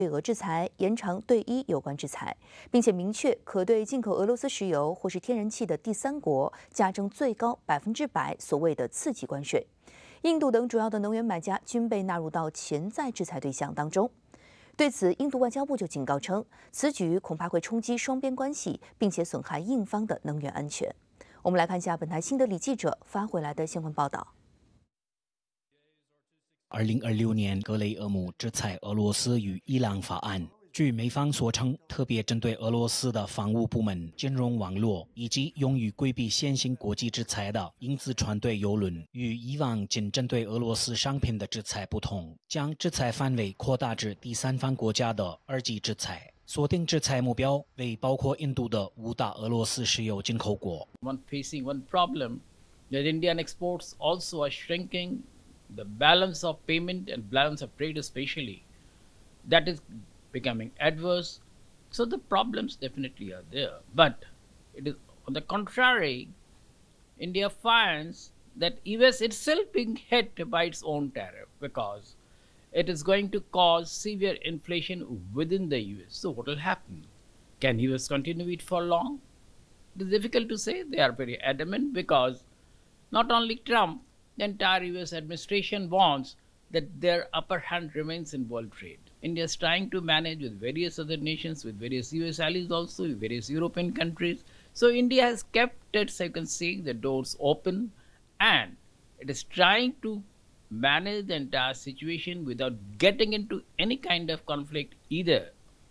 对俄制裁，延长对伊有关制裁，并且明确可对进口俄罗斯石油或是天然气的第三国加征最高100%所谓的次级关税。印度等主要的能源买家均被纳入到潜在制裁对象当中。对此，印度外交部就警告称，此举恐怕会冲击双边关系，并且损害印方的能源安全。我们来看一下本台新德里记者发回来的相关报道。 2026年格雷厄姆制裁俄罗斯与伊朗法案，据美方所称，特别针对俄罗斯的防务部门、金融网络以及用于规避现行国际制裁的英资船队邮轮，与以往仅针对俄罗斯商品的制裁不同，将制裁范围扩大至第三方国家的二级制裁，锁定制裁目标为包括印度的5大俄罗斯石油进口国。 Facing one problem that Indian exports also are shrinking. The balance of payment and balance of trade especially, that is becoming adverse. So the problems definitely are there. But it is on the contrary, India finds that US itself being hit by its own tariff because it is going to cause severe inflation within the US. So what will happen? Can US continue it for long? It is difficult to say. They are very adamant because not only Trump, the entire US administration wants that their upper hand remains in world trade. India is trying to manage with various other nations, with various US allies also, with various European countries. So India has kept its, you can see, the doors open, and it is trying to manage the entire situation without getting into any kind of conflict either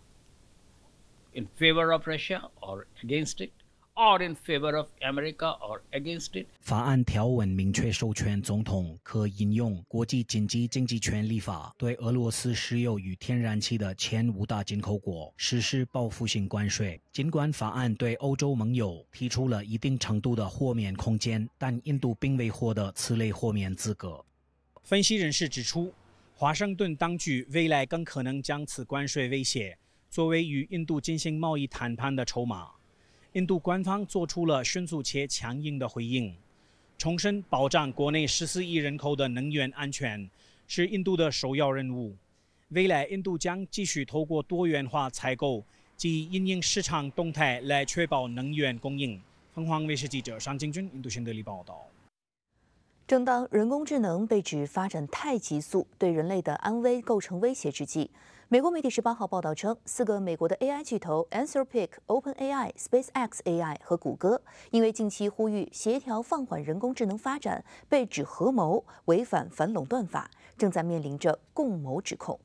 in favor of Russia or against it, or in favor of America or against it. 法案条文明确授权总统可引用国际紧急经济权立法，对俄罗斯石油与天然气的前5大进口国实施报复性关税。尽管法案对欧洲盟友提出了一定程度的豁免空间，但印度并未获得此类豁免资格。 分析人士指出，华盛顿当局未来更可能将此关税威胁作为与印度进行贸易谈判的筹码。印度官方做出了迅速且强硬的回应，重申保障国内14亿人口的能源安全是印度的首要任务。未来，印度将继续透过多元化采购及因应市场动态来确保能源供应。凤凰卫视记者尚敬军印度新德里报道。 正当人工智能被指发展太急速，对人类的安危构成威胁之际，美国媒体18号报道称，4个美国的 AI 巨头 Anthropic、OpenAI、SpaceX AI 和谷歌，因为近期呼吁协调放缓人工智能发展，被指合谋违反反垄断法，正在面临着共谋指控。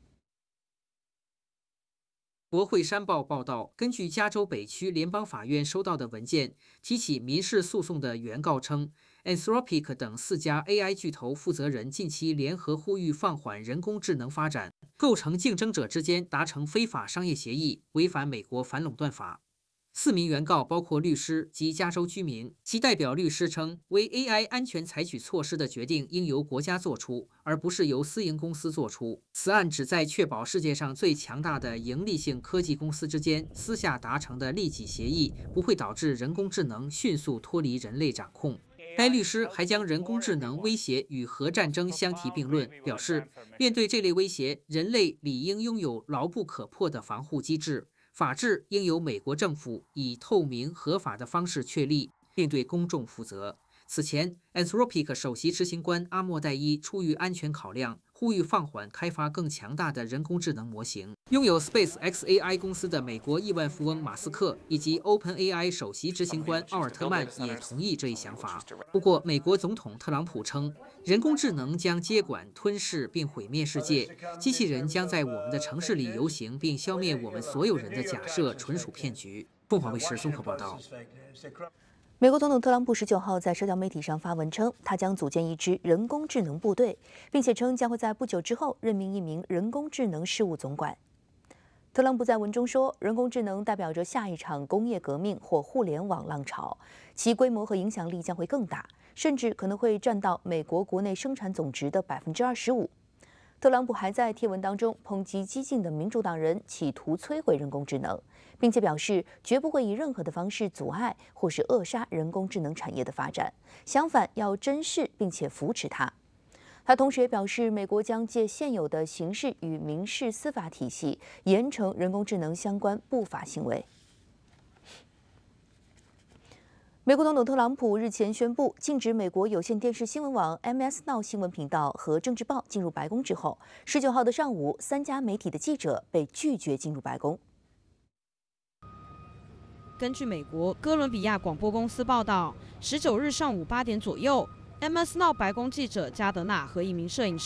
国会山报报道，根据加州北区联邦法院收到的文件，提起民事诉讼的原告称，Anthropic 等4家 AI 巨头负责人近期联合呼吁放缓人工智能发展，构成竞争者之间达成非法商业协议，违反美国反垄断法。4名原告包括律师及加州居民，其代表律师称，为 AI 安全采取措施的决定应由国家做出，而不是由私营公司做出。此案旨在确保世界上最强大的盈利性科技公司之间私下达成的利己协议不会导致人工智能迅速脱离人类掌控。该律师还将人工智能威胁与核战争相提并论，表示，面对这类威胁，人类理应拥有牢不可破的防护机制。法治应由美国政府以透明合法的方式确立，并对公众负责。此前 ，Anthropic 首席执行官阿莫代伊出于安全考量，呼吁放缓开发更强大的人工智能模型。拥有 SpaceX AI 公司的美国亿万富翁马斯克以及 OpenAI 首席执行官奥尔特曼也同意这一想法。不过，美国总统特朗普称，人工智能将接管、吞噬并毁灭世界，机器人将在我们的城市里游行并消灭我们所有人的假设纯属骗局。凤凰卫视综合报道。 美国总统特朗普19号在社交媒体上发文称，他将组建一支人工智能部队，并且称将会在不久之后任命一名人工智能事务总管。特朗普在文中说，人工智能代表着下一场工业革命或互联网浪潮，其规模和影响力将会更大，甚至可能会占到美国国内生产总值的25%。特朗普还在贴文当中抨击激进的民主党人企图摧毁人工智能，并且表示绝不会以任何的方式阻碍或是扼杀人工智能产业的发展，相反要珍视并且扶持它。 他同时也表示，美国将借现有的刑事与民事司法体系，严惩人工智能相关不法行为。美国总统特朗普日前宣布，禁止美国有线电视新闻网 MS Now 新闻频道和政治报进入白宫之后，19号的上午，3家媒体的记者被拒绝进入白宫。 根据美国哥伦比亚广播公司报道，19日上午8点左右，MS Now 白宫记者加德纳和一名摄影师